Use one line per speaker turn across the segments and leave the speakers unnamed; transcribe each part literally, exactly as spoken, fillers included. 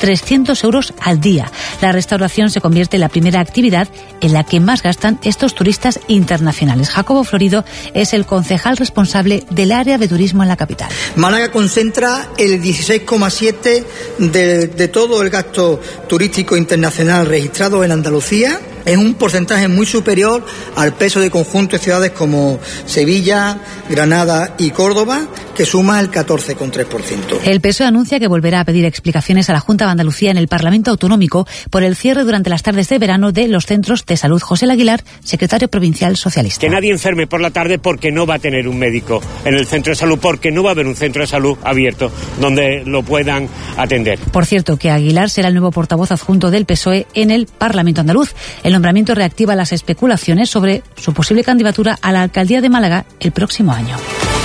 trescientos euros al día. La restauración se convierte en la primera actividad en la que más gastan estos turistas internacionales. Jacobo Florido es el concejal responsable del área de turismo en la capital.
Málaga concentra el dieciséis coma siete de, de todo el gasto turístico internacional registrado en Andalucía. Es un porcentaje muy superior al peso de conjuntos de ciudades como Sevilla, Granada y Córdoba, que suma el catorce coma tres por ciento.
El P S O E anuncia que volverá a pedir explicaciones a la Junta de Andalucía en el Parlamento Autonómico por el cierre durante las tardes de verano de los centros de salud. José Aguilar, secretario provincial socialista.
Que nadie enferme por la tarde porque no va a tener un médico en el centro de salud, porque no va a haber un centro de salud abierto donde lo puedan atender.
Por cierto, que Aguilar será el nuevo portavoz adjunto del P S O E en el Parlamento andaluz. El nombramiento reactiva las especulaciones sobre su posible candidatura a la alcaldía de Málaga el próximo año.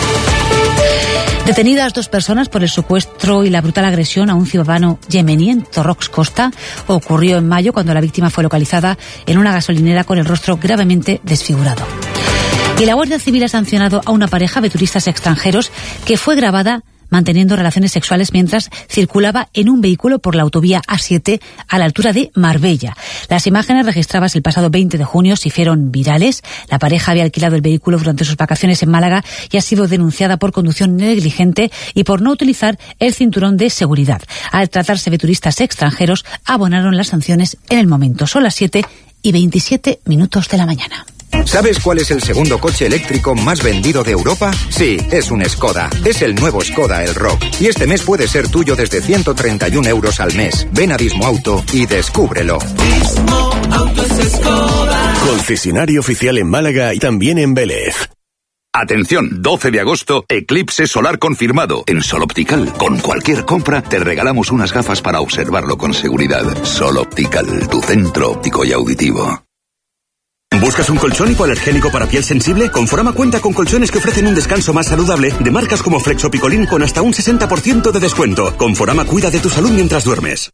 Detenidas dos personas por el secuestro y la brutal agresión a un ciudadano yemení en Torrox Costa. Ocurrió en mayo cuando la víctima fue localizada en una gasolinera con el rostro gravemente desfigurado. Y la Guardia Civil ha sancionado a una pareja de turistas extranjeros que fue grabada manteniendo relaciones sexuales mientras circulaba en un vehículo por la autovía A siete a la altura de Marbella. Las imágenes registradas el pasado veinte de junio se hicieron virales. La pareja había alquilado el vehículo durante sus vacaciones en Málaga y ha sido denunciada por conducción negligente y por no utilizar el cinturón de seguridad. Al tratarse de turistas extranjeros, abonaron las sanciones en el momento. Son las siete y veintisiete minutos de la mañana.
¿Sabes cuál es el segundo coche eléctrico más vendido de Europa? Sí, es un Skoda. Es el nuevo Skoda Elroq. Y este mes puede ser tuyo desde ciento treinta y un euros al mes. Ven a Dismo Auto y descúbrelo.
Dismo Auto es Skoda.
Concesionario oficial en Málaga y también en Vélez.
Atención, doce de agosto, eclipse solar confirmado en Sol Optical. Con cualquier compra te regalamos unas gafas para observarlo con seguridad. Sol Optical, tu centro óptico y auditivo.
¿Buscas un colchón hipoalergénico para piel sensible? Conforama cuenta con colchones que ofrecen un descanso más saludable de marcas como Flexopicolín con hasta un sesenta por ciento de descuento. Conforama cuida de tu salud mientras duermes.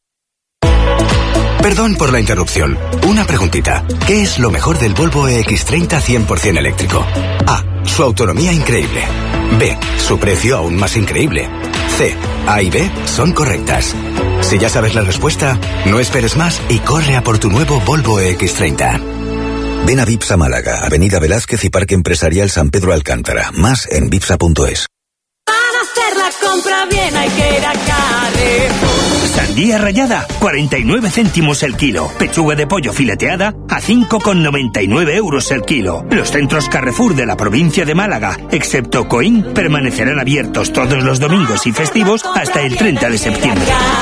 Perdón por la interrupción. Una preguntita. ¿Qué es lo mejor del Volvo E X treinta cien por ciento eléctrico? A. Su autonomía increíble. B. Su precio aún más increíble. C. A y B son correctas. Si ya sabes la respuesta, no esperes más y corre a por tu nuevo Volvo E X treinta.
Ven a Vipsa Málaga, Avenida Velázquez y Parque Empresarial San Pedro Alcántara. Más en vipsa punto es.
Para hacer la compra bien hay que ir a Carrefour.
Sandía rallada, cuarenta y nueve céntimos el kilo. Pechuga de pollo fileteada, a cinco con noventa y nueve euros el kilo. Los centros Carrefour de la provincia de Málaga, excepto Coín, permanecerán abiertos todos los domingos y festivos hasta el treinta de septiembre.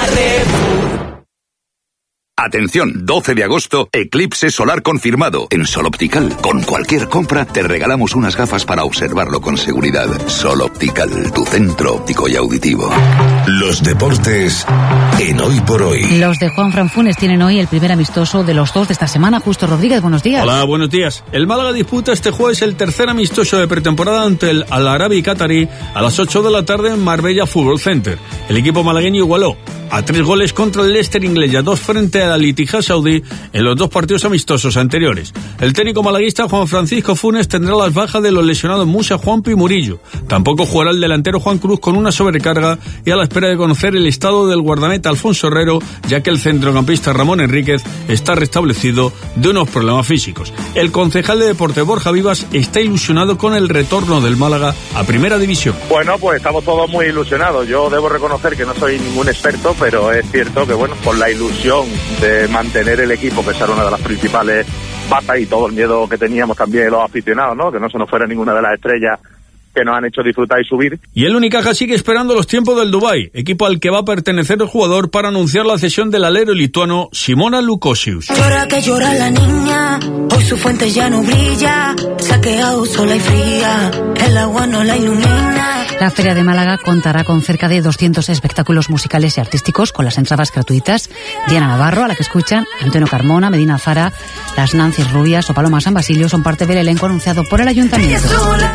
Atención, doce de agosto, eclipse solar confirmado en Sol Optical. Con cualquier compra te regalamos unas gafas para observarlo con seguridad. Sol Optical, tu centro óptico y auditivo.
Los deportes en Hoy por Hoy.
Los de Juan Fran Funes tienen hoy el primer amistoso de los dos de esta semana. Justo Rodríguez, buenos días.
Hola, buenos días. El Málaga disputa este jueves el tercer amistoso de pretemporada ante el Al Arabi Qatarí a las ocho de la tarde en Marbella Fútbol Center. El equipo malagueño igualó a tres goles contra el Leicester inglés y a dos frente al Al-Ittihad saudí en los dos partidos amistosos anteriores. El técnico malaguista Juan Francisco Funes tendrá las bajas de los lesionados Musa, Juanpi y Murillo. Tampoco jugará el delantero Juan Cruz con una sobrecarga y a la espera de conocer el estado del guardameta Alfonso Herrero, ya que el centrocampista Ramón Enríquez está restablecido de unos problemas físicos. El concejal de Deporte Borja Vivas está ilusionado con el retorno del Málaga a Primera División.
Bueno, pues estamos todos muy ilusionados. Yo debo reconocer que no soy ningún experto, pero es cierto que, bueno, con la ilusión de mantener el equipo, que era una de las principales batas, y todo el miedo que teníamos también los aficionados, ¿no? Que no se nos fuera ninguna de las estrellas que nos han hecho disfrutar y subir.
Y el Unicaja sigue esperando los tiempos del Dubái, equipo al que va a pertenecer el jugador para anunciar la cesión del alero lituano Simona Lukosius.
Llora que llora la niña, hoy su fuente ya no brilla, saqueado sola y fría, el agua no la ilumina.
La Feria de Málaga contará con cerca de doscientos espectáculos musicales y artísticos con las entradas gratuitas. Diana Navarro, a la que escuchan, Antonio Carmona, Medina Zara, las Nancy Rubias o Paloma San Basilio son parte del elenco anunciado por el Ayuntamiento.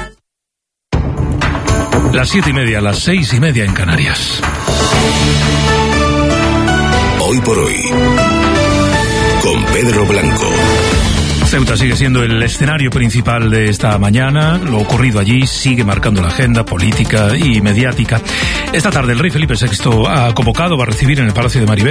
Las siete y media, las seis y media en Canarias.
Hoy por Hoy, con Pedro Blanco.
Ceuta sigue siendo el escenario principal de esta mañana. Lo ocurrido allí sigue marcando la agenda política y mediática. Esta tarde el rey Felipe sexto ha convocado, va a recibir en el Palacio de Maribel